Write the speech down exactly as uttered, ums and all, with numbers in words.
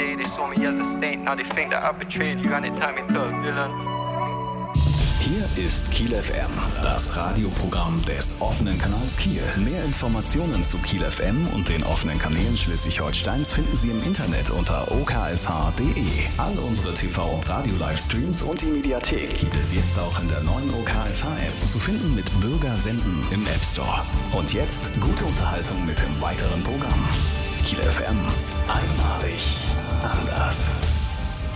day they saw me as a saint. Now they think that I betrayed you and it turned me to a villain. Hier ist Kiel F M, das Radioprogramm des offenen Kanals Kiel. Mehr Informationen zu Kiel F M und den offenen Kanälen Schleswig-Holsteins finden Sie im Internet unter o k s h punkt d e. All unsere T V- und Radio-Livestreams und die Mediathek gibt es jetzt auch in der neuen O K S H-App, zu finden mit Bürger senden im App Store. Und jetzt gute Unterhaltung mit dem weiteren Programm. Kiel F M, einmalig anders.